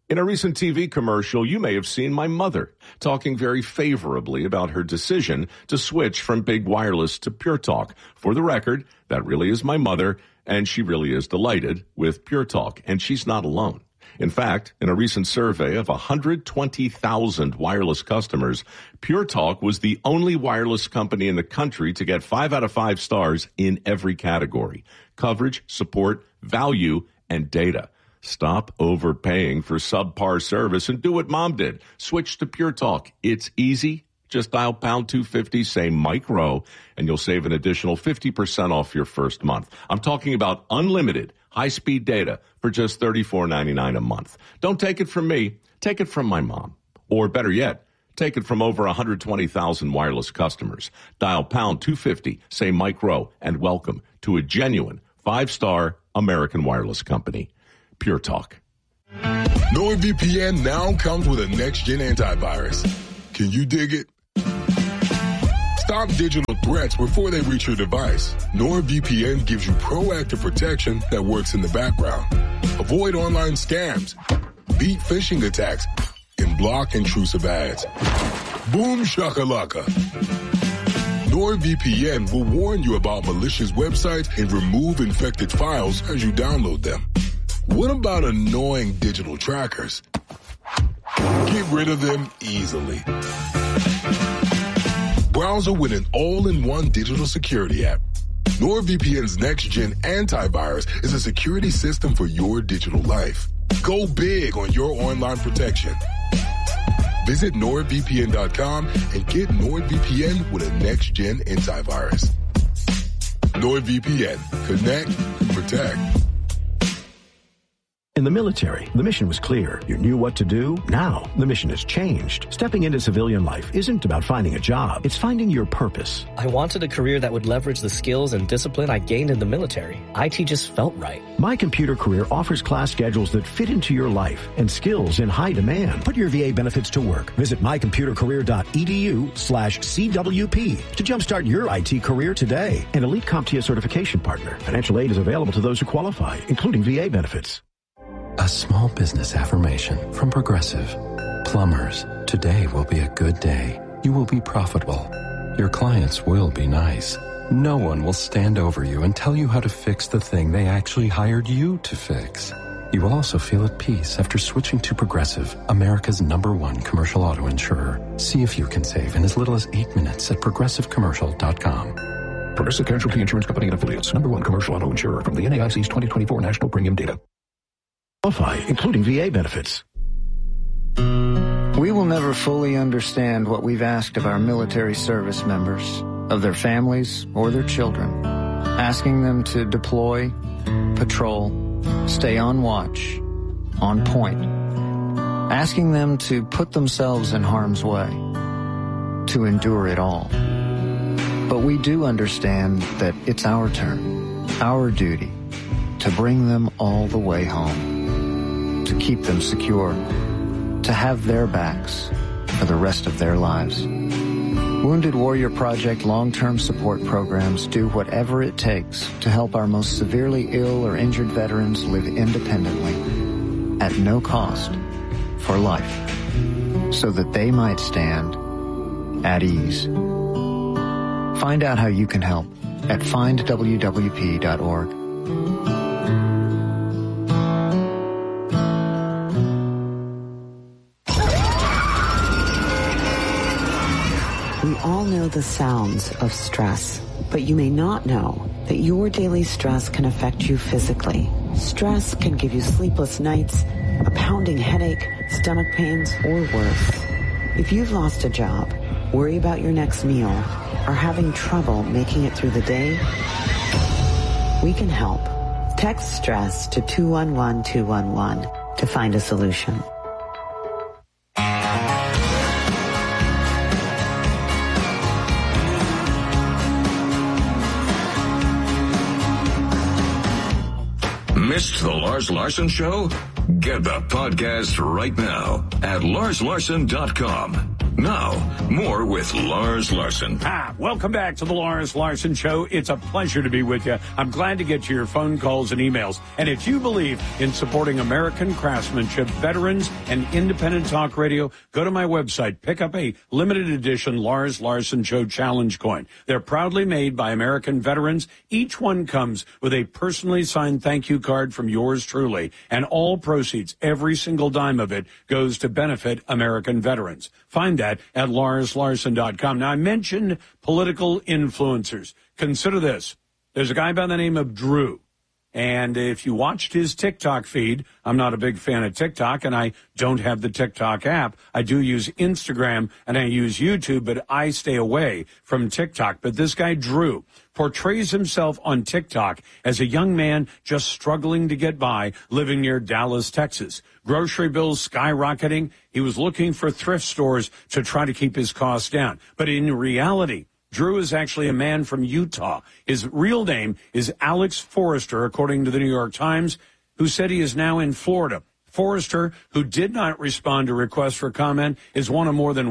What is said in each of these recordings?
In a recent TV commercial, you may have seen my mother talking very favorably about her decision to switch from big wireless to Pure Talk. For the record, that really is my mother, and she really is delighted with Pure Talk, and she's not alone. In fact, in a recent survey of 120,000 wireless customers, Pure Talk was the only wireless company in the country to get 5 out of 5 stars in every category: coverage, support, value, and data. Stop overpaying for subpar service and do what Mom did. Switch to Pure Talk. It's easy. Just dial pound 250, say Mike Rowe, and you'll save an additional 50% off your first month. I'm talking about unlimited high-speed data for just $34.99 a month. Don't take it from me. Take it from my mom. Or better yet, take it from over 120,000 wireless customers. Dial pound 250, say Mike Rowe, and welcome to a genuine 5-star American wireless company. Pure Talk. NordVPN now comes with a next-gen antivirus. Can you dig it? Stop digital threats before they reach your device. NordVPN gives you proactive protection that works in the background. Avoid online scams, beat phishing attacks, and block intrusive ads. Boom shakalaka. NordVPN will warn you about malicious websites and remove infected files as you download them. What about annoying digital trackers? Get rid of them easily. Browser with an all-in-one digital security app. NordVPN's next-gen antivirus is a security system for your digital life. Go big on your online protection. Visit NordVPN.com and get NordVPN with a next-gen antivirus. NordVPN. Connect and protect. In the military, the mission was clear. You knew what to do. Now, the mission has changed. Stepping into civilian life isn't about finding a job. It's finding your purpose. I wanted a career that would leverage the skills and discipline I gained in the military. IT just felt right. My Computer Career offers class schedules that fit into your life and skills in high demand. Put your VA benefits to work. Visit mycomputercareer.edu/CWP to jumpstart your IT career today. An elite CompTIA certification partner. Financial aid is available to those who qualify, including VA benefits. A small business affirmation from Progressive. Plumbers, today will be a good day. You will be profitable. Your clients will be nice. No one will stand over you and tell you how to fix the thing they actually hired you to fix. You will also feel at peace after switching to Progressive, America's #1 commercial auto insurer. See if you can save in as little as 8 minutes at progressivecommercial.com. Progressive Casualty Insurance Company and Affiliates, #1 commercial auto insurer from the NAIC's 2024 National Premium Data. Including VA benefits. We will never fully understand what we've asked of our military service members, of their families or their children, asking them to deploy, patrol, stay on watch, on point, asking them to put themselves in harm's way, to endure it all. But we do understand that it's our turn, our duty, to bring them all the way home, to keep them secure, to have their backs for the rest of their lives. Wounded Warrior Project long-term support programs do whatever it takes to help our most severely ill or injured veterans live independently, at no cost, for life, so that they might stand at ease. Find out how you can help at findwwp.org. We all know the sounds of stress, but you may not know that your daily stress can affect you physically. Stress can give you sleepless nights, a pounding headache, stomach pains, or worse. If you've lost a job, worry about your next meal, or having trouble making it through the day, we can help. Text stress to 211-211 to find a solution. Missed the Lars Larson Show? Get the podcast right now at LarsLarson.com. Now, more with Lars Larson. Welcome back to the Lars Larson Show. It's a pleasure to be with you. I'm glad to get to your phone calls and emails. And if you believe in supporting American craftsmanship, veterans, and independent talk radio, go to my website. Pick up a limited edition Lars Larson Show Challenge coin. They're proudly made by American veterans. Each one comes with a personally signed thank you card from yours truly. And all proceeds, every single dime of it, goes to benefit American veterans. Find that at LarsLarson.com. Now, I mentioned political influencers. Consider this. There's a guy by the name of Drew. And if you watched his TikTok feed, I'm not a big fan of TikTok, and I don't have the TikTok app. I do use Instagram, and I use YouTube, but I stay away from TikTok. But this guy, Drew, portrays himself on TikTok as a young man just struggling to get by, living near Dallas, Texas. Grocery bills skyrocketing. He was looking for thrift stores to try to keep his costs down. But in reality, Drew is actually a man from Utah. His real name is Alex Forrester, according to the New York Times, who said he is now in Florida. Forrester, who did not respond to requests for comment, is one of more than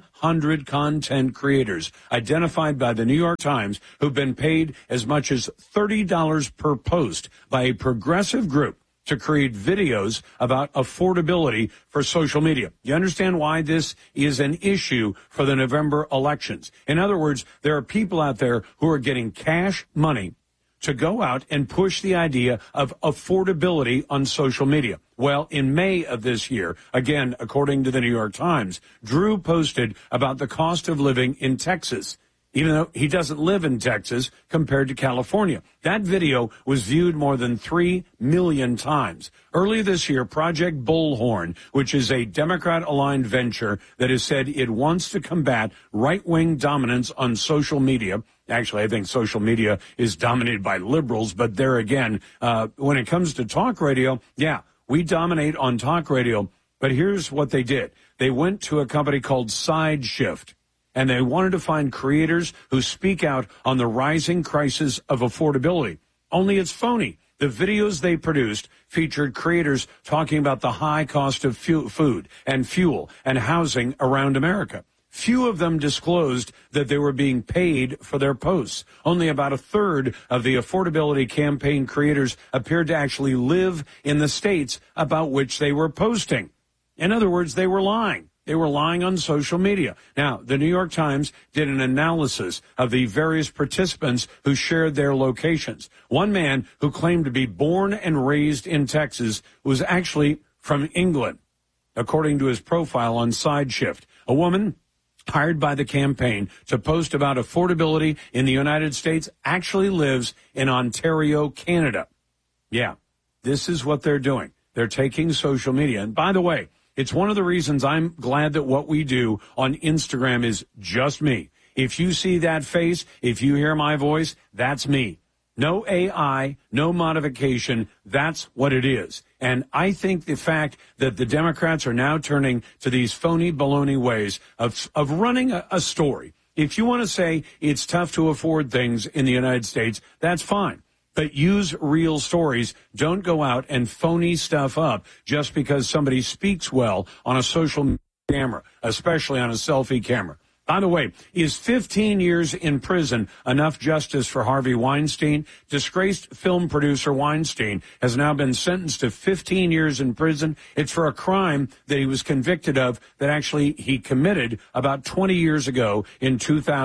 100 content creators identified by the New York Times who've been paid as much as $30 per post by a progressive group to create videos about affordability for social media. You understand why this is an issue for the November elections? In other words, there are people out there who are getting cash money to go out and push the idea of affordability on social media. Well, in May of this year, again, according to the New York Times, Drew posted about the cost of living in Texas, even though he doesn't live in Texas compared to California. That video was viewed more than 3 million times. Earlier this year, Project Bullhorn, which is a Democrat-aligned venture that has said it wants to combat right-wing dominance on social media. Actually, I think social media is dominated by liberals, but there again, when it comes to talk radio, yeah, we dominate on talk radio. But here's what they did. They went to a company called SideShift, and they wanted to find creators who speak out on the rising crisis of affordability. Only it's phony. The videos they produced featured creators talking about the high cost of food and fuel and housing around America. Few of them disclosed that they were being paid for their posts. Only about a third of the affordability campaign creators appeared to actually live in the states about which they were posting. In other words, they were lying. They were lying on social media. Now, the New York Times did an analysis of the various participants who shared their locations. One man who claimed to be born and raised in Texas was actually from England, according to his profile on SideShift. A woman hired by the campaign to post about affordability in the United States actually lives in Ontario, Canada. Yeah, this is what they're doing. They're taking social media. And by the way, it's one of the reasons I'm glad that what we do on Instagram is just me. If you see that face, if you hear my voice, that's me. No AI, no modification. That's what it is. And I think the fact that the Democrats are now turning to these phony baloney ways of running a story. If you want to say it's tough to afford things in the United States, that's fine. But use real stories. Don't go out and phony stuff up just because somebody speaks well on a social camera, especially on a selfie camera. By the way, is 15 years in prison enough justice for Harvey Weinstein? Disgraced film producer Weinstein has now been sentenced to 15 years in prison. It's for a crime that he was convicted of that actually he committed about 20 years ago in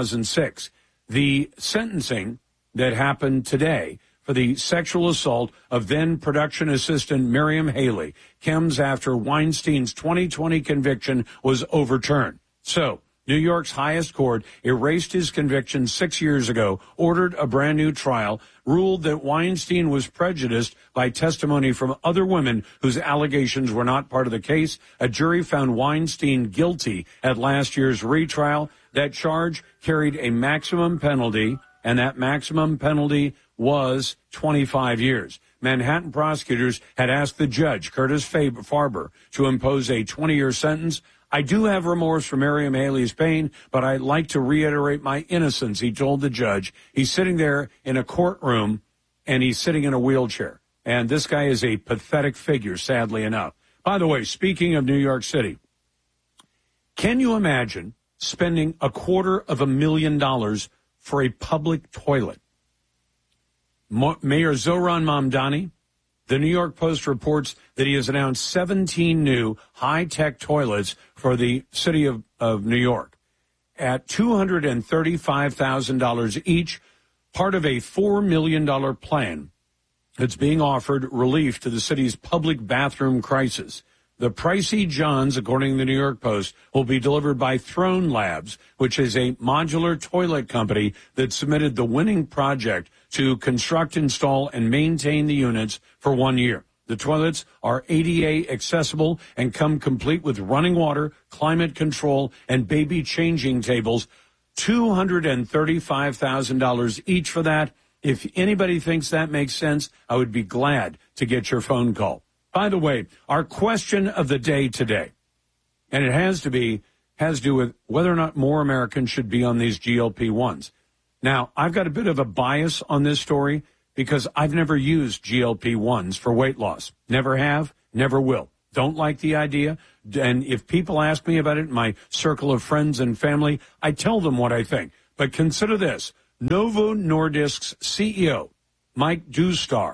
2006. The sentencing that happened today for the sexual assault of then production assistant Miriam Haley comes after Weinstein's 2020 conviction was overturned. So, New York's highest court erased his conviction 6 years ago, ordered a brand new trial, ruled that Weinstein was prejudiced by testimony from other women whose allegations were not part of the case. A jury found Weinstein guilty at last year's retrial. That charge carried a maximum penalty, and that maximum penalty was 25 years. Manhattan prosecutors had asked the judge, Curtis Farber, to impose a 20-year sentence. I do have remorse for Miriam Haley's pain, but I'd like to reiterate my innocence, he told the judge. He's sitting there in a courtroom, and he's sitting in a wheelchair. And this guy is a pathetic figure, sadly enough. By the way, speaking of New York City, Can you imagine spending $250,000 for a public toilet? Mayor Zohran Mamdani, the New York Post reports that he has announced 17 new high-tech toilets for the city of New York at $235,000 each, part of a $4 million plan that's being offered relief to the city's public bathroom crisis. The pricey Johns, according to the New York Post, will be delivered by Throne Labs, which is a modular toilet company that submitted the winning project to construct, install, and maintain the units for 1 year. The toilets are ADA accessible and come complete with running water, climate control, and baby changing tables. $235,000 each for that. If anybody thinks that makes sense, I would be glad to get your phone call. By the way, our question of the day today, and it has to do with whether or not more Americans should be on these GLP-1s. Now, I've got a bit of a bias on this story because I've never used GLP-1s for weight loss. Never have, never will. Don't like the idea. And if people ask me about it in my circle of friends and family, I tell them what I think. But consider this. Novo Nordisk's CEO, Mike Dustar,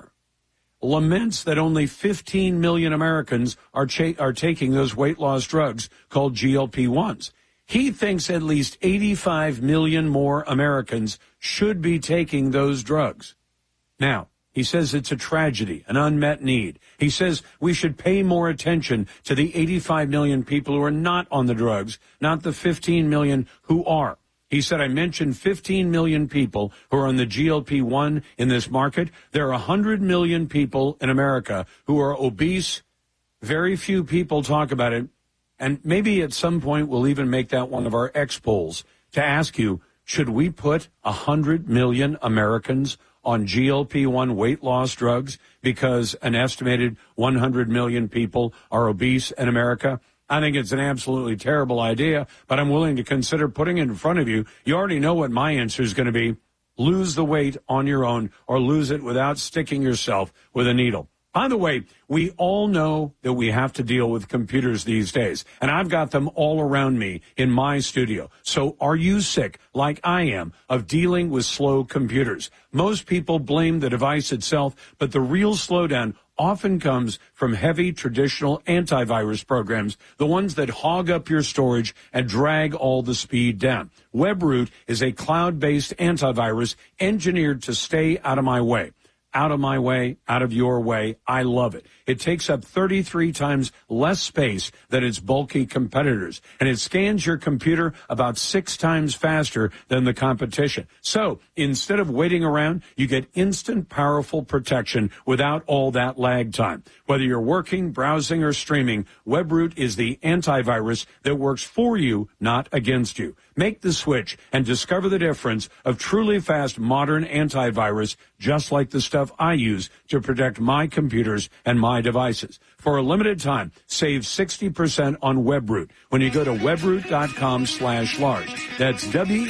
laments that only 15 million Americans are taking those weight loss drugs called GLP-1s. He thinks at least 85 million more Americans should be taking those drugs. Now, he says it's a tragedy, an unmet need. He says we should pay more attention to the 85 million people who are not on the drugs, not the 15 million who are. He said, I mentioned 15 million people who are on the GLP-1 in this market. There are 100 million people in America who are obese. Very few people talk about it. And maybe at some point we'll even make that one of our X polls to ask you, should we put 100 million Americans on GLP-1 weight loss drugs because an estimated 100 million people are obese in America? I think it's an absolutely terrible idea, but I'm willing to consider putting it in front of you. You already know what my answer is going to be. Lose the weight on your own or lose it without sticking yourself with a needle. By the way, we all know that we have to deal with computers these days, and I've got them all around me in my studio. So are you sick, like I am, of dealing with slow computers? Most people blame the device itself, but the real slowdown often comes from heavy traditional antivirus programs, the ones that hog up your storage and drag all the speed down. WebRoot is a cloud-based antivirus engineered to stay out of my way. Out of my way, out of your way. I love it. It takes up 33 times less space than its bulky competitors, and it scans your computer about 6 times faster than the competition. So instead of waiting around, you get instant, powerful protection without all that lag time. Whether you're working, browsing, or streaming, WebRoot is the antivirus that works for you, not against you. Make the switch and discover the difference of truly fast modern antivirus, just like the stuff I use to protect my computers and my devices. For a limited time, save 60% on WebRoot when you go to webroot.com/Lars. That's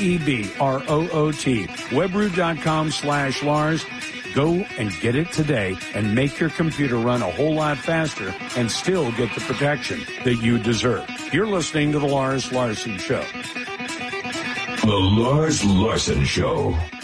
WEBROOT. Webroot.com/Lars. Go and get it today and make your computer run a whole lot faster and still get the protection that you deserve. You're listening to The Lars Larson Show. The Lars Larson Show.